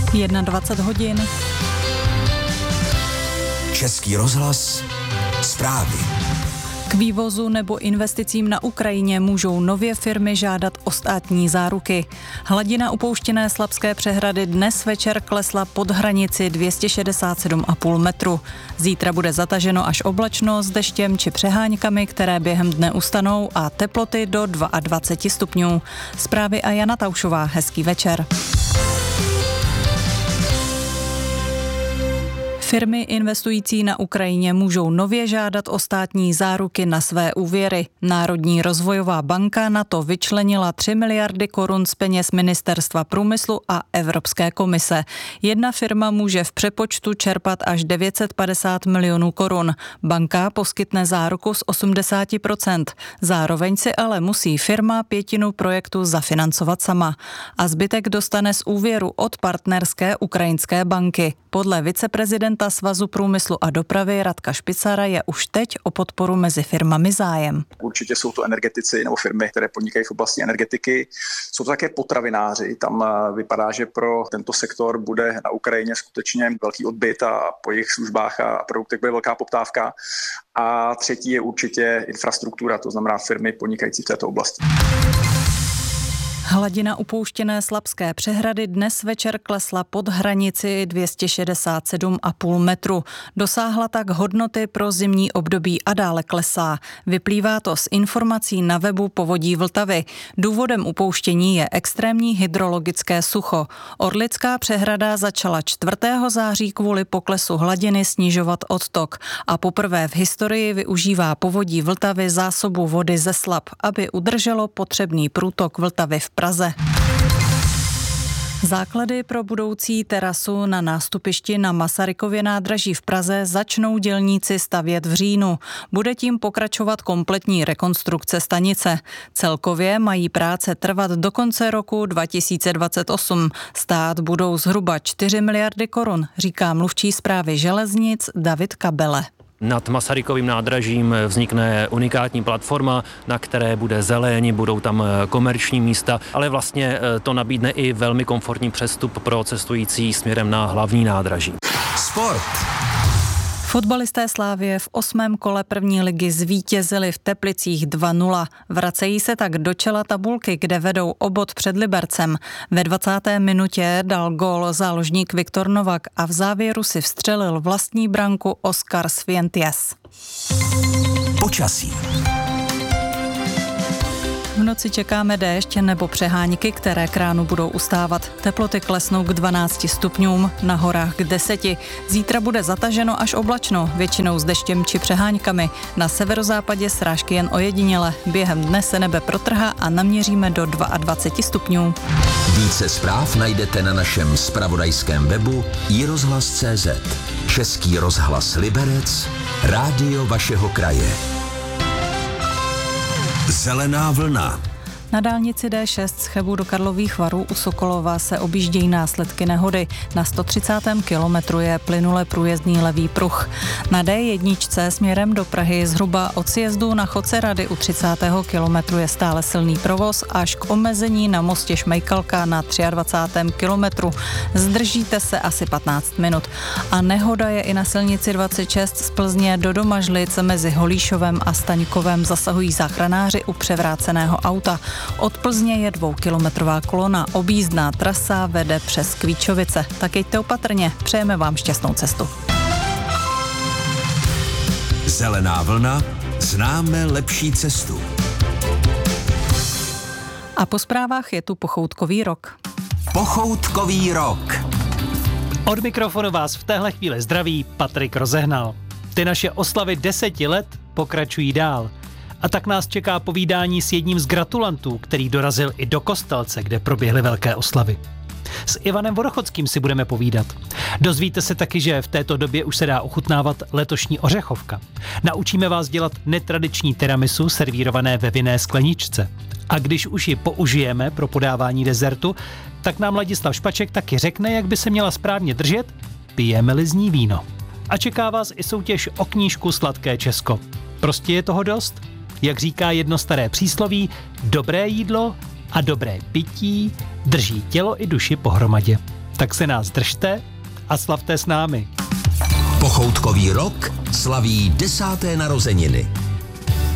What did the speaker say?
21 hodin. Český rozhlas, zprávy. K vývozu nebo investicím na Ukrajině můžou nově firmy žádat o státní záruky. Hladina upouštěné Slapské přehrady dnes večer klesla pod hranici 267,5 metru. Zítra bude zataženo až oblačno s deštěm či přeháňkami, které během dne ustanou a teploty do 22 stupňů. Zprávy a Jana Taušová, hezký večer. Firmy investující na Ukrajině můžou nově žádat o státní záruky na své úvěry. Národní rozvojová banka na to vyčlenila 3 miliardy korun z peněz Ministerstva průmyslu a Evropské komise. Jedna firma může v přepočtu čerpat až 950 milionů korun. Banka poskytne záruku z 80%. Zároveň si ale musí firma pětinu projektu zafinancovat sama. A zbytek dostane z úvěru od partnerské ukrajinské banky. Podle viceprezidenta Svazu průmyslu a dopravy Radka Špicara je už teď o podporu mezi firmami zájem. Určitě jsou to energetici nebo firmy, které podnikají v oblasti energetiky. Jsou to také potravináři. Tam vypadá, že pro tento sektor bude na Ukrajině skutečně velký odbyt a po jejich službách a produktech bude velká poptávka. A třetí je určitě infrastruktura, to znamená firmy podnikající v této oblasti. Hladina upouštěné Slapské přehrady dnes večer klesla pod hranici 267,5 metru. Dosáhla tak hodnoty pro zimní období a dále klesá. Vyplývá to z informací na webu Povodí Vltavy. Důvodem upouštění je extrémní hydrologické sucho. Orlická přehrada začala 4. září kvůli poklesu hladiny snižovat odtok a poprvé v historii využívá Povodí Vltavy zásobu vody ze Slap, aby udrželo potřebný průtok Vltavy v Praze. Základy pro budoucí terasu na nástupišti na Masarykově nádraží v Praze začnou dělníci stavět v říjnu. Bude tím pokračovat kompletní rekonstrukce stanice. Celkově mají práce trvat do konce roku 2028. Stát budou zhruba 4 miliardy korun, říká mluvčí správy železnic David Kabele. Nad Masarykovým nádražím vznikne unikátní platforma, na které bude zeleň, budou tam komerční místa, ale vlastně to nabídne i velmi komfortní přestup pro cestující směrem na hlavní nádraží. Sport. Fotbalisté Slavie v 8. kole první ligy zvítězili v Teplicích 2-0. Vracejí se tak do čela tabulky, kde vedou o bod před Libercem. Ve 20. minutě dal gól záložník Viktor Novak a v závěru si vstřelil vlastní branku Oscar Svientias. Počasí. V noci čekáme déšť nebo přeháňky, které k ránu budou ustávat. Teploty klesnou k 12 stupňům, na horách k 10. Zítra bude zataženo až oblačno, většinou s deštěm či přeháňkami. Na severozápadě srážky jen ojediněle. Během dne se nebe protrhá a naměříme do 22 stupňů. Více zpráv najdete na našem zpravodajském webu iRozhlas.cz. Český rozhlas Liberec, rádio vašeho kraje. Zelená vlna. Na dálnici D6 z Chebu do Karlových Varů u Sokolova se objíždějí následky nehody. Na 130. kilometru je plynule průjezdný levý pruh. Na D1 směrem do Prahy zhruba od sjezdu na Chodce Rady u 30. kilometru je stále silný provoz až k omezení na mostě Šmejkalka na 23. kilometru. Zdržíte se asi 15 minut. A nehoda je i na silnici 26 z Plzně do Domažlic mezi Holíšovem a Staňkovem, zasahují záchranáři u převráceného auta. Od Plzně je 2kilometrová kolona, objízdná trasa vede přes Kvíčovice. Tak jeďte opatrně, přejeme vám šťastnou cestu. Zelená vlna, známe lepší cestu. A po zprávách je tu pochoutkový rok. Pochoutkový rok. Od mikrofonu vás v téhle chvíli zdraví Patrik Rozehnal. Ty naše oslavy 10 let pokračují dál. A tak nás čeká povídání s jedním z gratulantů, který dorazil i do Kostelce, kde proběhly velké oslavy. S Ivanem Vodochodským si budeme povídat. Dozvíte se taky, že v této době už se dá ochutnávat letošní ořechovka. Naučíme vás dělat netradiční tiramisu servírované ve vinné skleničce. A když už ji použijeme pro podávání dezertu, tak nám Ladislav Špaček taky řekne, jak by se měla správně držet, pijeme-li z ní víno. A čeká vás i soutěž o knížku Sladké Česko. Prostě je toho dost? Jak říká jedno staré přísloví, dobré jídlo a dobré pití drží tělo i duši pohromadě. Tak se nás držte a slavte s námi. Pochoutkový rok slaví 10. narozeniny.